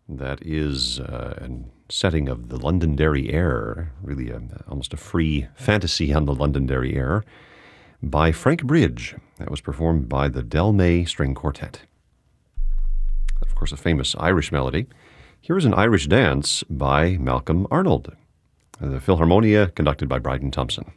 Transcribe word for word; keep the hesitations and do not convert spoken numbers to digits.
That is uh, a setting of the Londonderry Air, really a, almost a free fantasy on the Londonderry Air, by Frank Bridge. That was performed by the Del May String Quartet. Of course, a famous Irish melody. Here is an Irish dance by Malcolm Arnold. The Philharmonia, conducted by Bryden Thompson.